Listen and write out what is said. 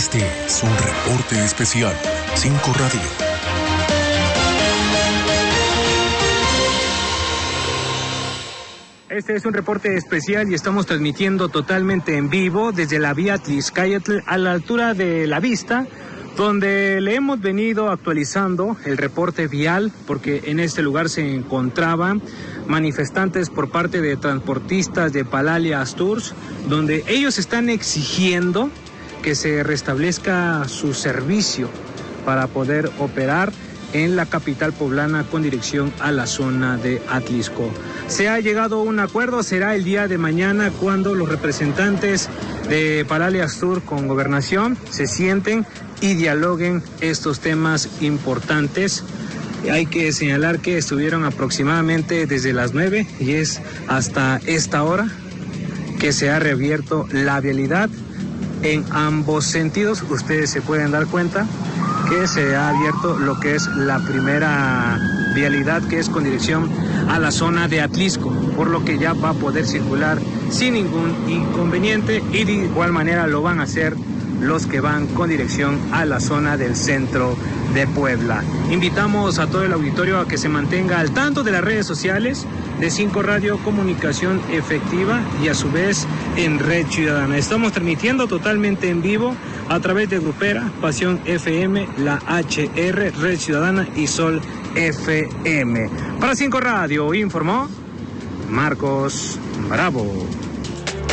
Este es un reporte especial. 5 Radio. Este es un reporte especial y estamos transmitiendo totalmente en vivo desde la vía Tlixcayotl a la altura de La Vista, donde le hemos venido actualizando el reporte vial porque en este lugar se encontraban manifestantes por parte de transportistas de Palalia Tours, donde ellos están exigiendo que se restablezca su servicio para poder operar en la capital poblana con dirección a la zona de Atlisco. Se ha llegado a un acuerdo, será el día de mañana cuando los representantes de Palalia Tours con Gobernación se sienten y dialoguen estos temas importantes. Hay que señalar que estuvieron aproximadamente desde las 9 y es hasta esta hora que se ha reabierto la vialidad en ambos sentidos. Ustedes se pueden dar cuenta que se ha abierto lo que es la primera vialidad, que es con dirección a la zona de Atlisco, por lo que ya va a poder circular sin ningún inconveniente y de igual manera lo van a hacer los que van con dirección a la zona del centro de Puebla. Invitamos a todo el auditorio a que se mantenga al tanto de las redes sociales de 5 Radio, comunicación efectiva y a su vez en Red Ciudadana. Estamos transmitiendo totalmente en vivo a través de Grupera, Pasión FM, la HR, Red Ciudadana y Sol FM. Para 5 Radio informó Marcos Bravo.